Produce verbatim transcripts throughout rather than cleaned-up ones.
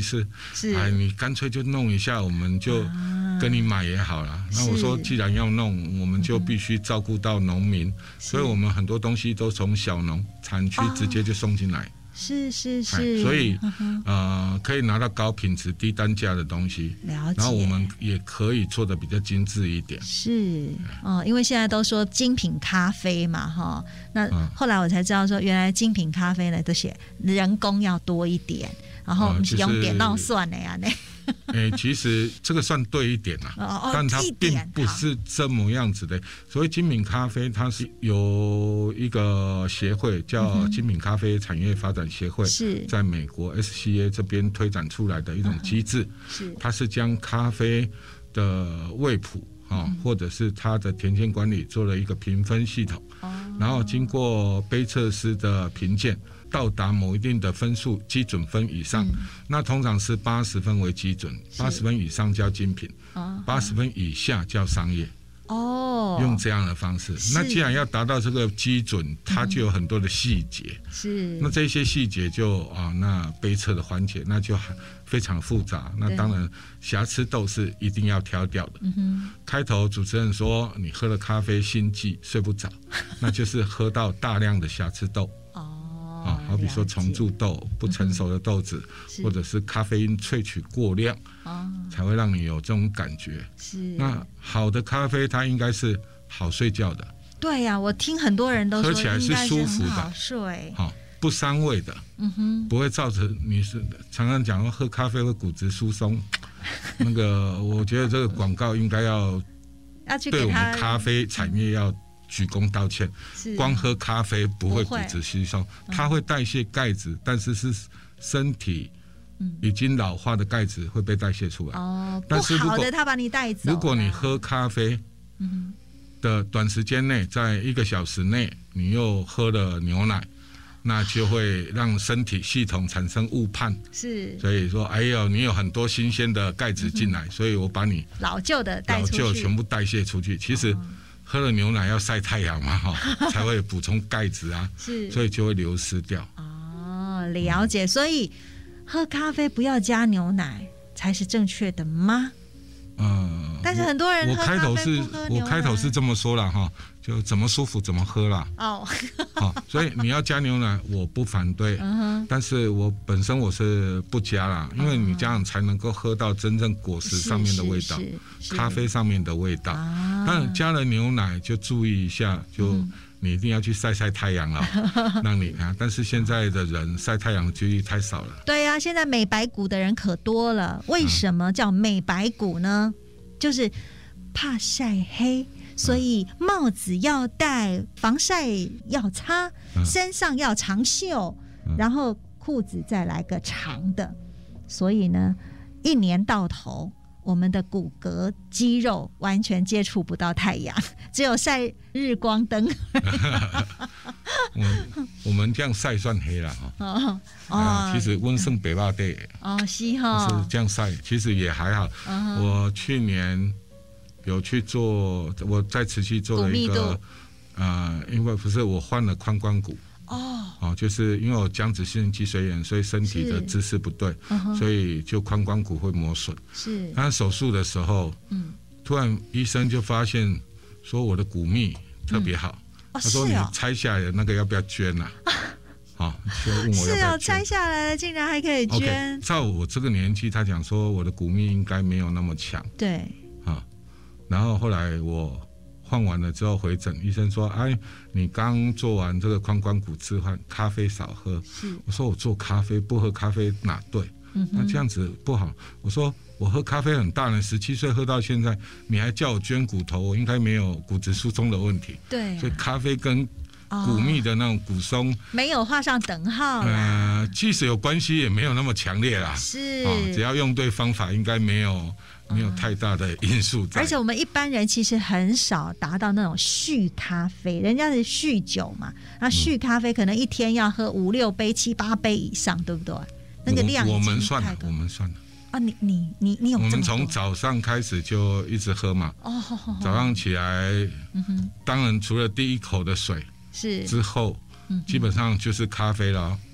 思？ 是， 哎，你干脆就弄一下，我们就跟你买也好了。啊、那我说，既然要弄，我们就必须照顾到农民，嗯、所以我们很多东西都从小农产区直接就送进来。哦是是是， 所以、嗯、呃可以拿到高品质低单价的东西， 了解。 然后我们也可以做的比较精致一点。 是哦，因为现在都说精品咖啡嘛，哈，那后来我才知道说，原来精品咖啡呢，这些人工要多一点，然后不是用电脑算的呀，那。 欸、其实这个算对一点啦、啊，但它并不是这么样子的。所谓精品咖啡，它是有一个协会叫精品咖啡产业发展协会， 是在美国 S C A 这边推展出来的一种机制。 是， 它是将咖啡的味谱啊，或者是它的田间管理做了一个评分系统，然后经过杯测师的评鉴。到达某一定的分数基准分以上，嗯、那通常是八十分为基准，八十分以上叫精品，八十、哦、分以下叫商业。哦，用这样的方式。那既然要达到这个基准，它就有很多的细节。是、嗯。那这些细节就啊，那杯测的环节那就非常复杂。那当然瑕疵豆是一定要挑掉的。嗯、开头主持人说你喝了咖啡心悸睡不着，那就是喝到大量的瑕疵豆。啊，好比说重贮豆、不成熟的豆子，嗯、或者是咖啡因萃取过量，哦、才会让你有这种感觉。是。那好的咖啡，它应该是好睡觉的。 对呀、啊，我听很多人都说喝起来是舒服的， 好睡， 好、哦、不伤胃的，嗯哼，不会造成你是常常讲说喝咖啡会骨质疏松，那个我觉得这个广告应该要要去对我们咖啡产业要。鞠躬道歉，光喝咖啡不会骨质疏松，它会代谢钙质，但是是身体已经老化的钙质会被代谢出来。哦， 但是不好的它把你带走。 如果你喝咖啡的短时间内，在一个小时内，你又喝了牛奶，那就会让身体系统产生误判。是，所以说，哎呦，你有很多新鲜的钙质进来，所以我把你老旧的带出去， 老旧全部代谢出去。其实。喝了牛奶要晒太阳嘛，哈，才会补充钙质啊，是，所以就会流失掉。 哦，了解。所以喝咖啡不要加牛奶才是正确的吗？嗯，但是很多人喝咖啡不喝牛奶。我开头是，我开头是这么说了哈，就怎么舒服怎么喝啦。哦，好，所以你要加牛奶，我不反对，嗯、但是我本身我是不加啦，因为你这样才能够喝到真正果实上面的味道，是是是咖啡上面的味道。啊、但加了牛奶就注意一下，就你一定要去晒晒太阳了，嗯、让你啊。但是现在的人晒太阳的几率太少了。 对啊，现在美白骨的人可多了。为什么叫美白骨呢？就是怕晒黑。所以帽子要戴，防晒要擦，身上要长袖，然后裤子再来个长的。所以呢，一年到头，我们的骨骼肌肉完全接触不到太阳，只有晒日光灯。 我, 我们这样晒算黑了哈。哦哦、啊，其实温胜北坝地哦是哈，是这样晒，其实也还好。哦、我去年。有去做，我在慈溪做了一个，呃，因为不是我换了髋关骨哦，哦，就是因为我僵直性脊髓炎，所以身体的姿势不对，所以就髋关骨会磨损。是，那手术的时候，嗯，突然医生就发现说我的骨密特别好，嗯哦、他说你拆下来的那个要不要捐啊？好，就问我要不要捐。是哦， 拆下来了竟然还可以捐。 Okay, 照我这个年纪，他讲说我的骨密应该没有那么强。对。然后后来我换完了之后回诊，医生说：“哎，你刚做完这个髋关骨置换，咖啡少喝。”我说：“我做咖啡不喝咖啡哪对？嗯、那这样子不好。”我说：“我喝咖啡很大了，十七岁喝到现在，你还叫我捐骨头，我应该没有骨质疏松的问题。”对、啊，所以咖啡跟骨密的那种骨松、哦、 没有画上等号。 呃，即使有关系，也没有那么强烈啦。是、哦，只要用对方法，应该没有。没有太大的因素在， 而且我们一般人其实很少达到那种酗咖啡，人家是酗酒嘛，那酗咖啡可能一天要喝五六杯、七八杯以上，对不对？那个量我们算了，我们算了啊，你你你你有这么多？ 我们从早上开始就一直喝嘛，哦，好好好早上起来，嗯哼，当然除了第一口的水是之后，嗯、基本上就是咖啡了。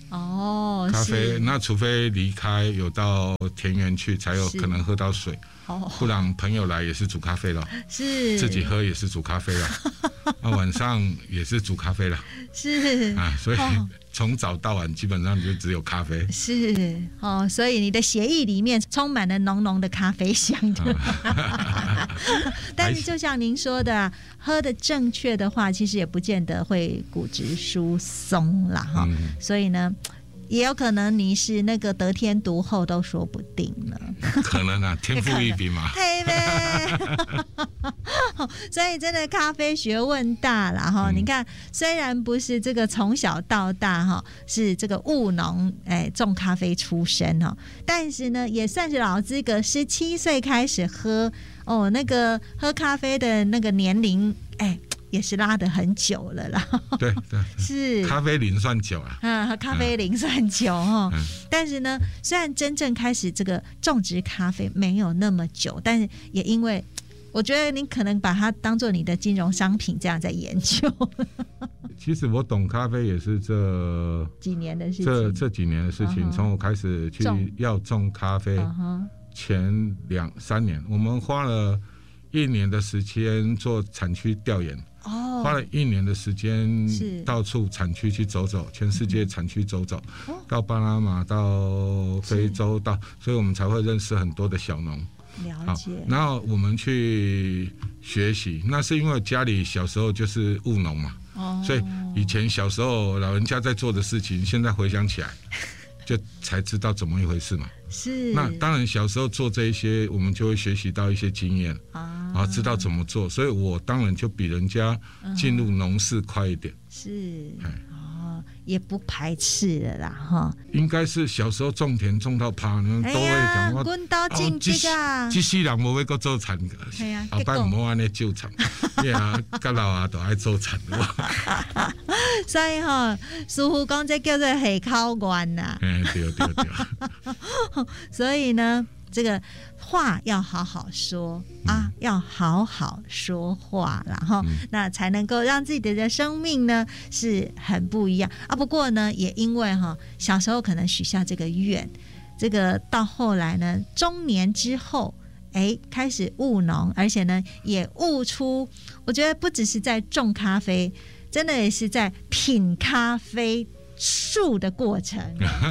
哦， 咖啡是那除非离开有到田园去，才有可能喝到水， 哦， 不然朋友来也是煮咖啡了， 是自己喝也是煮咖啡了，啊晚上也是煮咖啡了， 是啊，所以哦从早到晚基本上就只有咖啡。 是哦，所以你的血液里面充满了浓浓的咖啡香的。但是就像您说的、啊，喝的正确的话，其实也不见得会骨质疏松啦哈、嗯。所以呢，也有可能你是那个得天独厚都说不定了。 可能啊，天赋异禀嘛。 对呗。所以真的咖啡学问大啦哈、嗯！你看，虽然不是这个从小到大哈是这个务农哎种咖啡出身哈，但是呢也算是老资格，十七岁开始喝哦，那个喝咖啡的那个年龄哎。也是拉得很久了啦， 对对， 是咖啡龄算久啊， 啊，咖啡龄算久哈、嗯，但是呢，虽然真正开始这个种植咖啡没有那么久，但是也因为我觉得你可能把它当做你的金融商品这样在研究。 其实我懂咖啡也是这几年的事情， 这这几年的事情，从、uh-huh, 我开始去要种咖啡、uh-huh. 前两三年，我们花了一年的时间做产区调研。Oh, 花了一年的时间到处产区去走走，全世界产区走走、嗯、到巴拿马到非洲到，所以我们才会认识很多的小农。 了解。 然后我们去学习，那是因为家里小时候就是务农嘛、oh. 所以以前小时候老人家在做的事情，现在回想起来就才知道怎么一回事嘛。 是。 那当然小时候做这一些，我们就会学习到一些经验啊。然后知道怎么做，所以我当然就比人家进入农事快一点。 是，哦，也不排斥了啦，哈。应该是小时候种田种到怕，你们都会讲我。 滚到进这个， 这世人无要搁做田，后摆唔好安尼救田，对啊，甲老啊都爱做田。 所以哈，似乎讲这叫做下口愿呐。 哎，对对对。 所以呢。这个话要好好说啊，要好好说话，然后、嗯、那才能够让自己的生命呢是很不一样啊。不过呢，也因为哈小时候可能许下这个愿，这个到后来呢，中年之后，哎，开始务农，而且呢也悟出，我觉得不只是在种咖啡，真的也是在品咖啡树的过程。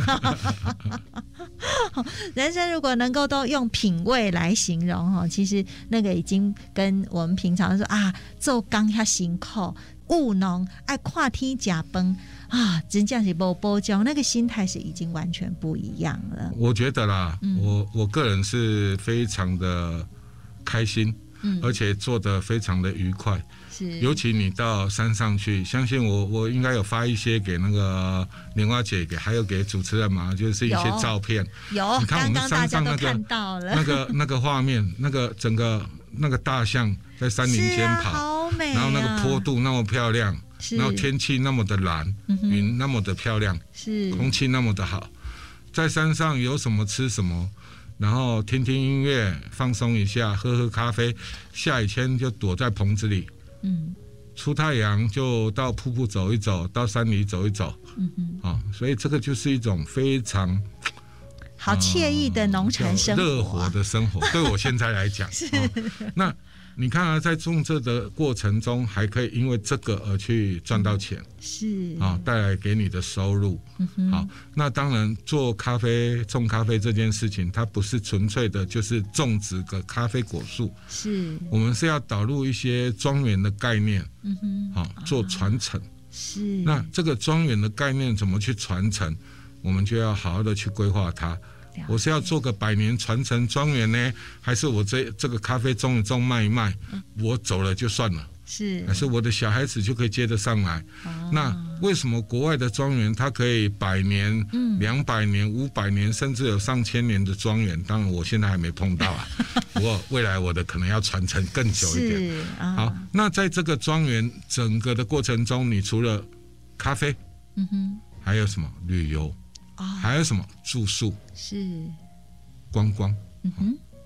人生如果能够都用品味来形容，其实那个已经跟我们平常说啊做工较辛苦，务农爱看天吃饭啊，真正是没保障，那个心态是已经完全不一样了。 我觉得啦，嗯、我我个人是非常的开心，嗯、而且做得非常的愉快。尤其你到山上去，相信我，我应该有发一些给那个莲花姐，给还有给主持人嘛，就是一些照片。 有， 你看我们山上那个那个那个画面，那个整个那个大象在山林间跑， 好美啊、 然后那个坡度那么漂亮，然后天气那么的蓝，云、嗯、那么的漂亮， 是空气那么的好，在山上有什么吃什么。然后听听音乐，放松一下，喝喝咖啡，下雨天就躲在棚子里。嗯，出太阳就到瀑布走一走，到山里走一走，嗯哼，啊，所以这个就是一种非常好惬意的农产生活、啊， 热活的生活。对我现在来讲，是、哦、那你看啊，在种这的过程中，还可以因为这个而去赚到钱， 是啊，带来给你的收入。嗯、好，那当然做咖啡、种咖啡这件事情，它不是纯粹的，就是种植个咖啡果树。 是， 我们是要导入一些庄园的概念，嗯哼，好、啊、做传承。 是， 那这个庄园的概念怎么去传承，我们就要好好的去规划它。我是要做个百年传承庄园呢，还是我这这个咖啡种一种卖一卖，嗯、我走了就算了？ 是， 还是我的小孩子就可以接得上来？哦、那为什么国外的庄园它可以百年、两百年、五百年，甚至有上千年的庄园？当然我现在还没碰到啊，不过未来我的可能要传承更久一点。哦、好，那在这个庄园整个的过程中，你除了咖啡，嗯哼，还有什么旅游？哦、还有什么住宿？ 是观光，嗯哼，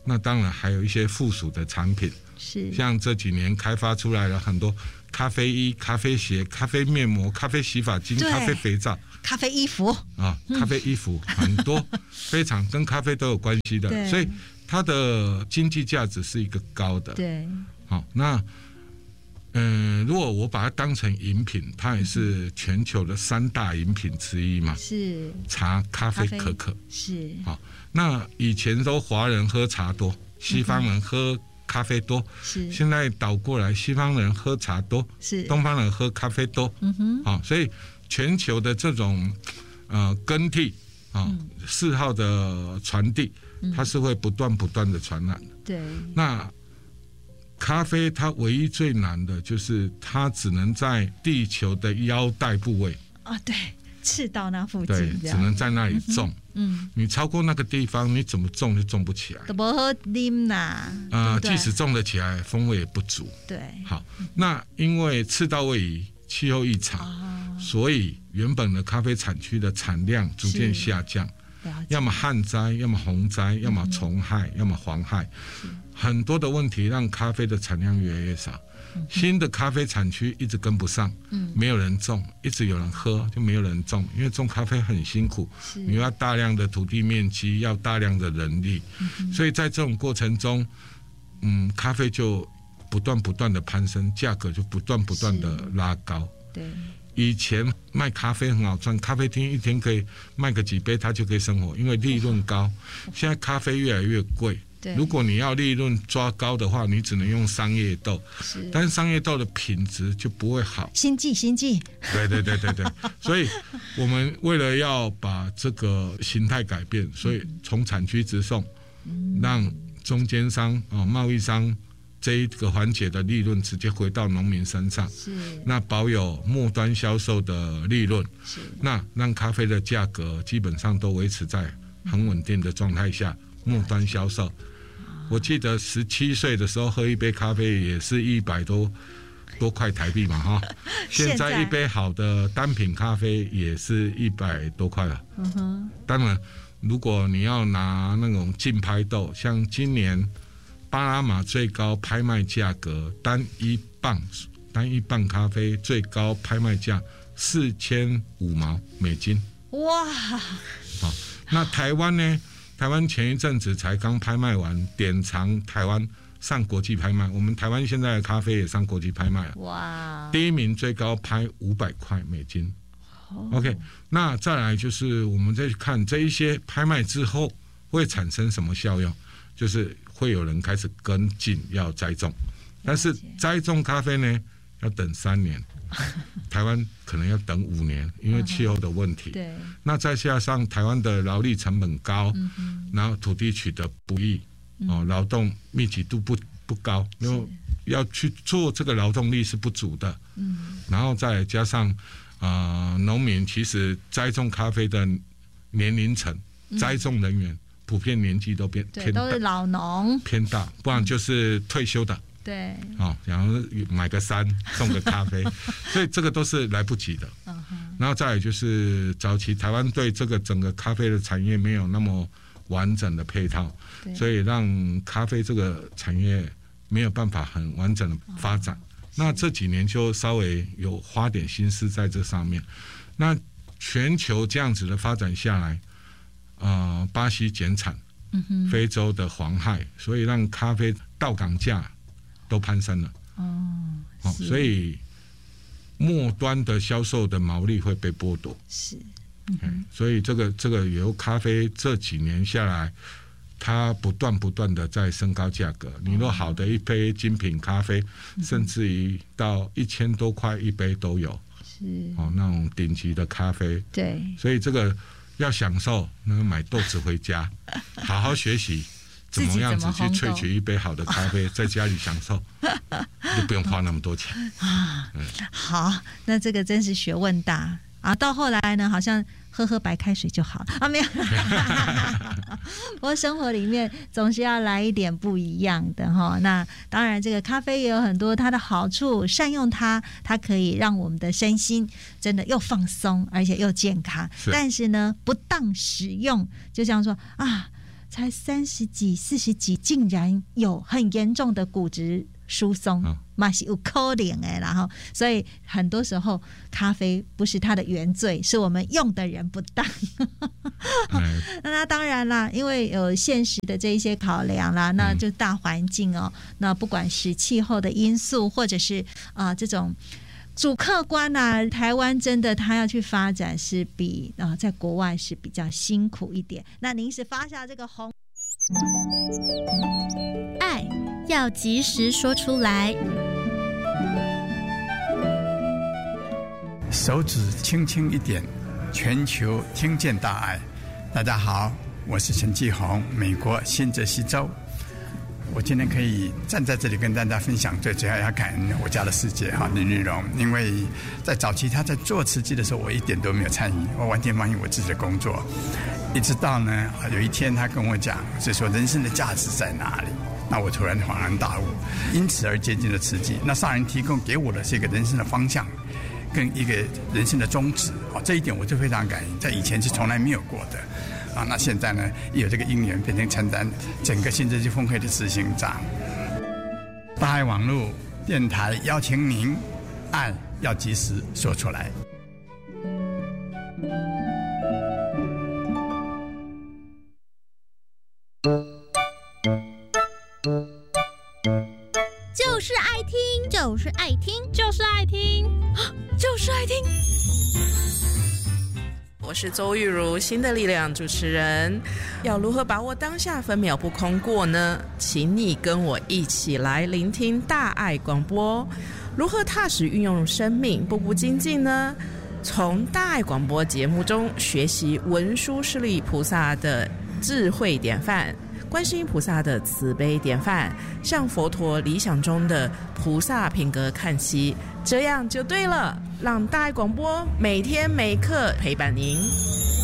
那当然还有一些附属的产品， 是像这几年开发出来了很多咖啡衣、咖啡鞋、咖啡面膜、咖啡洗发精、咖啡肥皂、 咖啡衣服啊，咖啡衣服、嗯、很多非常跟咖啡都有关系的，所以它的经济价值是一个高的。 对， 好，那嗯、呃，如果我把它当成饮品，它也是全球的三大饮品之一嘛， 是茶、咖啡、可可。 是好，那以前都华人喝茶多，西方人喝咖啡多， 是、嗯、 现在倒过来，西方人喝茶多， 是东方人喝咖啡多。嗯哼，好，所以全球的这种呃更替啊嗜好的传递，它是会不断不断的传染的。 对， 那咖啡它唯一最难的就是它只能在地球的腰带部位啊，对，赤道那附近， 对，只能在那里种。 嗯， 你超过那个地方，你怎么种就种不起来， 都不好啉啦。 啊、呃，即使种得起来，风味也不足。 对， 好，那因为赤道位移、气候异常、哦，所以原本的咖啡产区的产量逐渐下降，要么旱灾，要么洪灾，要么虫害，嗯、要么蝗害，很多的问题让咖啡的产量越来越少。嗯、新的咖啡产区一直跟不上，嗯，没有人种，一直有人喝，就没有人种，因为种咖啡很辛苦，你要大量的土地面积，要大量的人力，嗯、所以在这种过程中，嗯，咖啡就不断不断的攀升，价格就不断不断的拉高。对，以前卖咖啡很好赚，咖啡厅一天可以卖个几杯，他就可以生活，因为利润高。现在咖啡越来越贵。如果你要利润抓高的话，你只能用商业豆，但是商业豆的品质就不会好。 心悸，心悸。对对对对对，所以我们为了要把这个形态改变，所以从产区直送，嗯、让中间商、哦、贸易商这一个环节的利润直接回到农民身上，是那保有末端销售的利润，是那让咖啡的价格基本上都维持在很稳定的状态下，末端销售。我记得十七岁的时候喝一杯咖啡也是一百多多块台币嘛哈，现在一杯好的单品咖啡也是一百多块了。嗯哼，当然如果你要拿那种竞拍豆，像今年巴拿马最高拍卖价格单一磅单一磅咖啡最高拍卖价四千五毛美金。哇！好，那台湾呢？台湾前一阵子才刚拍卖完，典藏台湾上国际拍卖，我们台湾现在的咖啡也上国际拍卖了。哇！第一名最高拍五百块美金。Oh. OK， 那再来就是我们再去看这一些拍卖之后会产生什么效用，就是会有人开始跟进要栽种，但是栽种咖啡呢要等三年。台湾可能要等五年，因为气候的问题。对，那再加上台湾的劳力成本高，嗯、然后土地取得不易，哦，劳动密集度不不高，因为要去做这个劳动力是不足的。嗯，然后再加上啊、呃，农民其实栽种咖啡的年龄层，栽种人员、嗯、普遍年纪都偏偏大， 都是老农偏大，不然就是退休的。 对， 哦，然后买个山送个咖啡，所以这个都是来不及的。Uh-huh. 然后再来就是早期台湾对这个整个咖啡的产业没有那么完整的配套，所以让咖啡这个产业没有办法很完整的发展。Uh-huh. 那这几年就稍微有花点心思在这上面。那全球这样子的发展下来，呃，巴西减产，嗯、非洲的蝗害，所以让咖啡到港价都攀升了。哦，哦，所以末端的销售的毛利会被剥夺。是，嗯，所以这个这个由咖啡这几年下来，它不断不断的在升高价格。你若好的一杯精品咖啡，嗯、甚至于到一千多块一杯都有。是，哦，那种顶级的咖啡。对，所以这个要享受，那个买豆子回家，好好学习。怎么样子去萃取一杯好的咖啡，在家里享受，就不用花那么多钱啊、嗯。 好，那这个真是学问大啊！到后来呢，好像喝喝白开水就好啊，没有。不过生活里面总是要来一点不一样的哈。那当然，这个咖啡也有很多它的好处，善用它，它可以让我们的身心真的又放松，而且又健康。是但是呢，不当使用，就像说啊。 才三十几、四十几，竟然有很严重的骨质疏松，嘛是有可能的啦哈。所以很多时候咖啡不是它的原罪，是我们用的人不当。那当然啦，因为有现实的这一些考量啦，那就大环境哦，那不管是气候的因素，或者是啊、呃、这种。主客观啊，台湾真的他要去发展是比啊、呃、在国外是比较辛苦一点。那您是发下这个红， 爱要及时说出来， 手指轻轻一点，全球听见大爱。大家好，我是陈继红，美国新泽西州。我今天可以站在这里跟大家分享，最主要要感恩我家的师姐哈林日荣，因为在早期他在做慈济的时候，我一点都没有参与，我完全忙于我自己的工作。一直到呢有一天他跟我讲，是说人生的价值在哪里？那我突然恍然大悟，因此而接近了慈济。那上人提供给我的是一个人生的方向，跟一个人生的宗旨啊，这一点我就非常感恩，在以前是从来没有过的。啊，那现在呢，也有这个因缘，变成承担整个新泽西峰会的执行长。大爱网络电台邀请您，爱要及时说出来。 就是爱听，就是爱听，就是爱听，就是爱听。 我是周玉如，新的力量主持人。要如何把握当下，分秒不空过呢？请你跟我一起来聆听大爱广播，如何踏实运用生命，步步精进呢？从大爱广播节目中学习文殊师利菩萨的智慧典范，观世音菩萨的慈悲典范，向佛陀理想中的菩萨品格看齐，这样就对了。让大爱广播每天每刻陪伴您。